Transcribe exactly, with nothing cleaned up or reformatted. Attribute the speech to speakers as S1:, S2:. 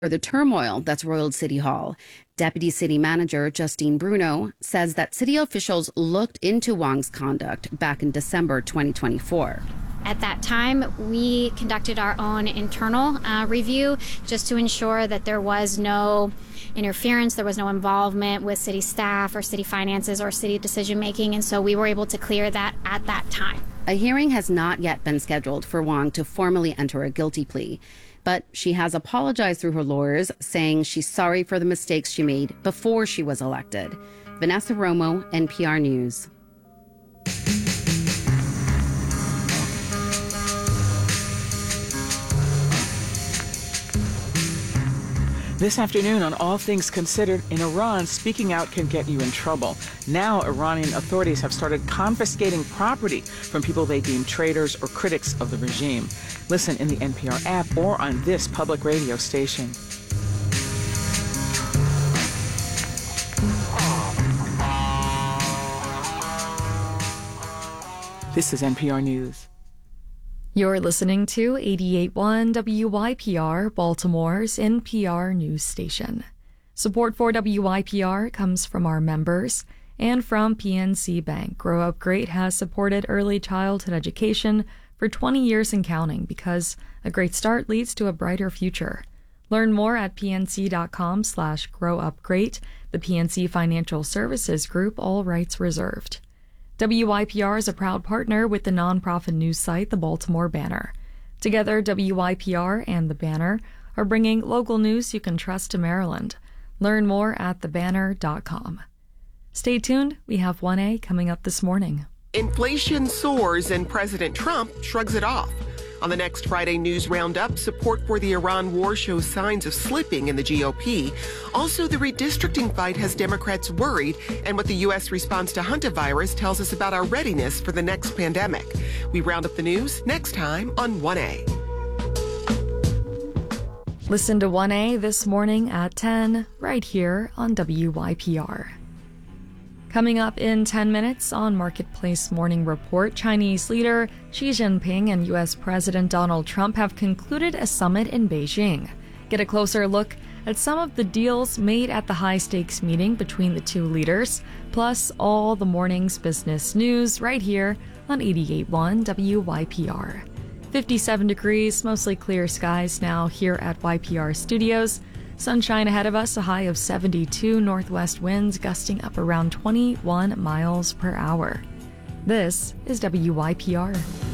S1: or the turmoil that's roiled City Hall. Deputy City Manager Justine Bruno says that city officials looked into Wong's conduct back in December twenty twenty-four.
S2: At that time, we conducted our own internal uh, review just to ensure that there was no interference, there was no involvement with city staff or city finances or city decision making, and so we were able to clear that at that time.
S1: A hearing has not yet been scheduled for Wong to formally enter a guilty plea, but she has apologized through her lawyers, saying she's sorry for the mistakes she made before she was elected. Vanessa Romo, N P R News.
S3: This afternoon on All Things Considered, in Iran, speaking out can get you in trouble. Now, Iranian authorities have started confiscating property from people they deem traitors or critics of the regime. Listen in the N P R app or on this public radio station. This is N P R News.
S4: You're listening to eighty-eight point one W Y P R, Baltimore's N P R news station. Support for W Y P R comes from our members and from P N C Bank. Grow Up Great has supported early childhood education for twenty years and counting because a great start leads to a brighter future. Learn more at pnc.com slash growupgreat. The P N C Financial Services Group, all rights reserved. W Y P R is a proud partner with the nonprofit news site The Baltimore Banner. Together, W Y P R and The Banner are bringing local news you can trust to Maryland. Learn more at the banner dot com. Stay tuned. We have one A coming up this morning.
S5: Inflation soars and President Trump shrugs it off. On the next Friday News Roundup, support for the Iran war shows signs of slipping in the G O P. Also, the redistricting fight has Democrats worried, and what the U S response to hantavirus tells us about our readiness for the next pandemic. We round up the news next time on one A.
S4: Listen to one A this morning at ten, right here on W Y P R. Coming up in ten minutes on Marketplace Morning Report, Chinese leader Xi Jinping and U S President Donald Trump have concluded a summit in Beijing. Get a closer look at some of the deals made at the high-stakes meeting between the two leaders, plus all the morning's business news right here on eighty-eight point one W Y P R. fifty-seven degrees, mostly clear skies now here at Y P R Studios. Sunshine ahead of us, a high of seventy-two, northwest winds gusting up around twenty-one miles per hour. This is W Y P R.